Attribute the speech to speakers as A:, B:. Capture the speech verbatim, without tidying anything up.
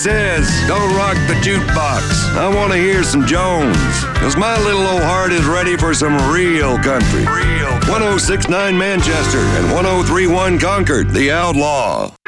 A: says, don't rock the jukebox. I want to hear some Jones, because my little old heart is ready for some real country. Real. one oh six point nine Manchester and one oh three point one Concord, The Outlaw.